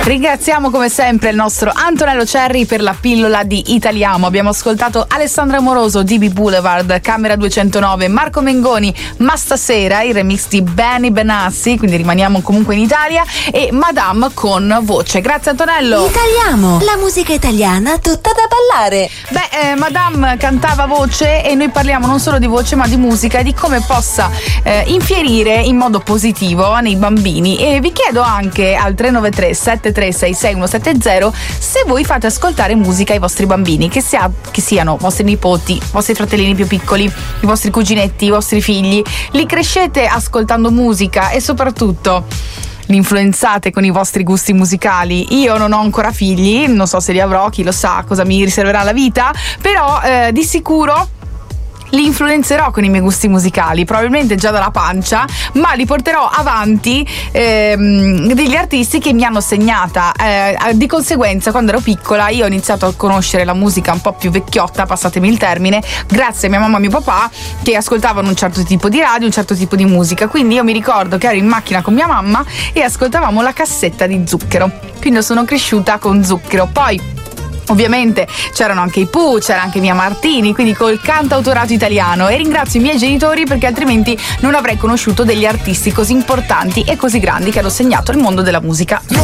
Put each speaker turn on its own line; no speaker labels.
Ringraziamo come sempre il nostro Antonello Cerri per la pillola di Italiamo. Abbiamo ascoltato Alessandra Amoroso, DB Boulevard, Camera 209, Marco Mengoni, Ma stasera, il remix di Benny Benassi, quindi rimaniamo comunque in Italia, e Madame con Voce. Grazie Antonello.
Italiamo, la musica italiana tutta da ballare.
Madame cantava Voce e noi parliamo non solo di voce ma di musica e di come possa infierire in modo positivo nei bambini. E vi chiedo anche al 393 7366170 se voi fate ascoltare musica ai vostri bambini, che siano vostri nipoti, vostri fratellini più piccoli, i vostri cuginetti, i vostri figli. Li crescete ascoltando musica e soprattutto li influenzate con i vostri gusti musicali. Io non ho ancora figli, non so se li avrò, chi lo sa cosa mi riserverà la vita, però di sicuro li influenzerò con i miei gusti musicali, probabilmente già dalla pancia, ma li porterò avanti degli artisti che mi hanno segnata. Di conseguenza, quando ero piccola, io ho iniziato a conoscere la musica un po' più vecchiotta, passatemi il termine, grazie a mia mamma e mio papà, che ascoltavano un certo tipo di radio, un certo tipo di musica. Quindi io mi ricordo che ero in macchina con mia mamma e ascoltavamo la cassetta di Zucchero, quindi sono cresciuta con Zucchero. Poi ovviamente c'erano anche i Pooh, c'era anche Mia Martini, quindi col cantautorato italiano, e ringrazio i miei genitori perché altrimenti non avrei conosciuto degli artisti così importanti e così grandi che hanno segnato il mondo della musica.